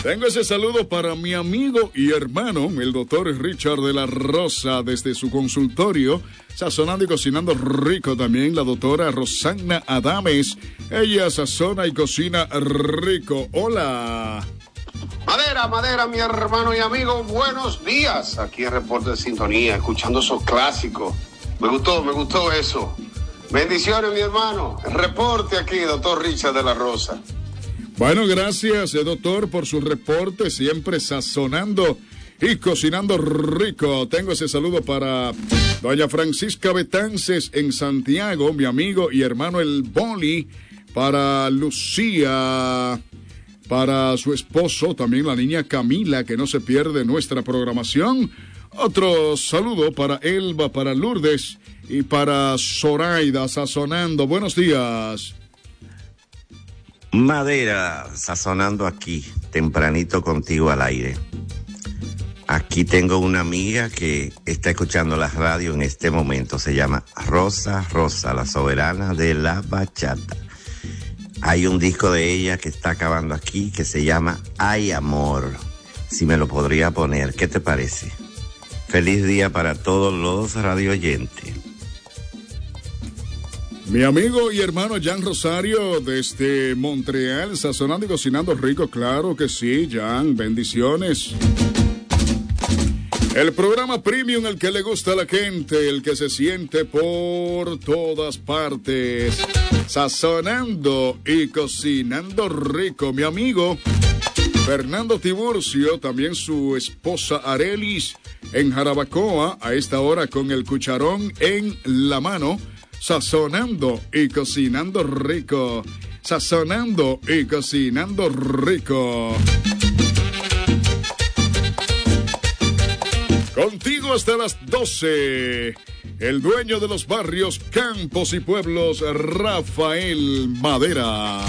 Tengo ese saludo para mi amigo y hermano, el doctor Richard de la Rosa, desde su consultorio, sazonando y cocinando rico también, la doctora Rosana Adames. Ella sazona y cocina rico. Hola. Madera, mi hermano y amigo, buenos días. Aquí en Reporte de Sintonía, escuchando esos clásicos. Me gustó eso. Bendiciones, mi hermano. Reporte aquí, doctor Richard de la Rosa. Bueno, gracias, doctor, por su reporte, siempre sazonando y cocinando rico. Tengo ese saludo para doña Francisca Betances en Santiago, mi amigo y hermano el Boli, para Lucía, para su esposo, también la niña Camila, que no se pierde nuestra programación. Otro saludo para Elba, para Lourdes y para Zoraida, sazonando. Buenos días. Madera, sazonando aquí, tempranito contigo al aire. Aquí tengo una amiga que está escuchando la radio en este momento. Se llama Rosa, la soberana de la bachata. Hay un disco de ella que está acabando aquí que se llama Ay Amor. Si me lo podría poner, ¿qué te parece? Feliz día para todos los radio oyentes. Mi amigo y hermano Jan Rosario desde Montreal, sazonando y cocinando rico, claro que sí, Jan, bendiciones. El programa premium, el que le gusta a la gente, el que se siente por todas partes, sazonando y cocinando rico. Mi amigo Fernando Tiburcio, también su esposa Arelis en Jarabacoa, a esta hora con el cucharón en la mano, sazonando y cocinando rico. Sazonando y cocinando rico. Contigo hasta las 12. El dueño de los barrios, campos y pueblos, Rafael Madera.